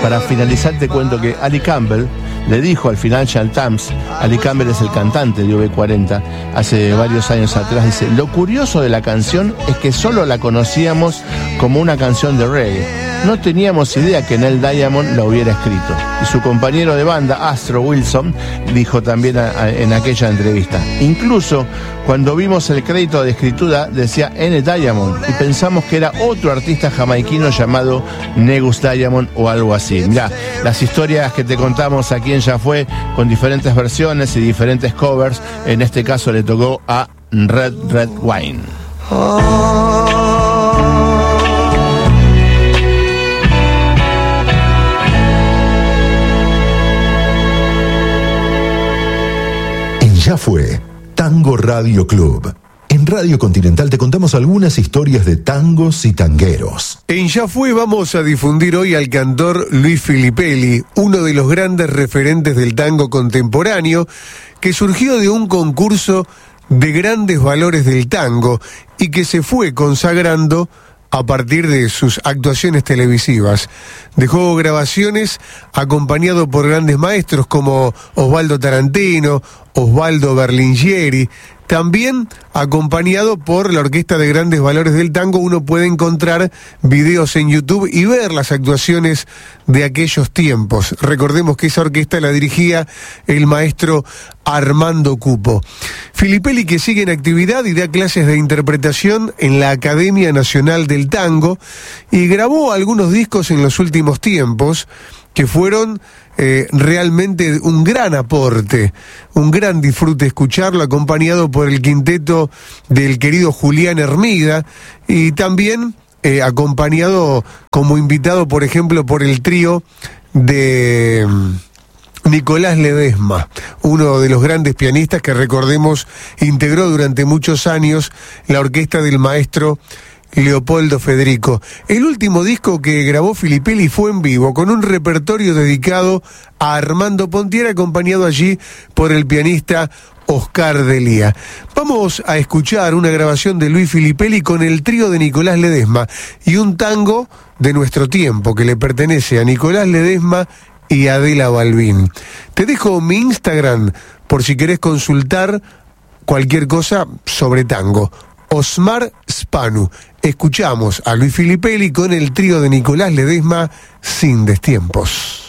Para finalizar te cuento que Ali Campbell le dijo al Financial Times, Ali Campbell es el cantante de V40, hace varios años atrás, dice, lo curioso de la canción es que solo la conocíamos como una canción de reggae. No teníamos idea que Neil Diamond la hubiera escrito. Y su compañero de banda, Astro Wilson, dijo también en aquella entrevista. Incluso cuando vimos el crédito de escritura decía N. Diamond y pensamos que era otro artista jamaiquino llamado Negus Diamond o algo así. Mirá, las historias que te contamos aquí en Ya Fue, con diferentes versiones y diferentes covers, en este caso le tocó a Red Red Wine. Ya Fue Tango Radio Club. En Radio Continental te contamos algunas historias de tangos y tangueros. En Ya Fue vamos a difundir hoy al cantor Luis Filippelli, uno de los grandes referentes del tango contemporáneo, que surgió de un concurso de grandes valores del tango y que se fue consagrando a partir de sus actuaciones televisivas. Dejó grabaciones acompañado por grandes maestros como Osvaldo Tarantino, Osvaldo Berlingieri, también acompañado por la Orquesta de Grandes Valores del Tango. Uno puede encontrar videos en YouTube y ver las actuaciones de aquellos tiempos. Recordemos que esa orquesta la dirigía el maestro Armando Cupo. Filippelli, que sigue en actividad y da clases de interpretación en la Academia Nacional del Tango, y grabó algunos discos en los últimos tiempos que fueron realmente un gran aporte, un gran disfrute escucharlo, acompañado por el quinteto del querido Julián Hermida, y también acompañado como invitado, por ejemplo, por el trío de Nicolás Ledesma, uno de los grandes pianistas que, recordemos, integró durante muchos años la orquesta del maestro Leopoldo Federico. El último disco que grabó Filippelli fue en vivo, con un repertorio dedicado a Armando Pontier, acompañado allí por el pianista Oscar Delía. Vamos a escuchar una grabación de Luis Filippelli con el trío de Nicolás Ledesma y un tango de nuestro tiempo que le pertenece a Nicolás Ledesma y Adela Balbín. Te dejo mi Instagram por si querés consultar cualquier cosa sobre tango. Osmar Spanu. Escuchamos a Luis Filippelli con el trío de Nicolás Ledesma, Sin Destiempos.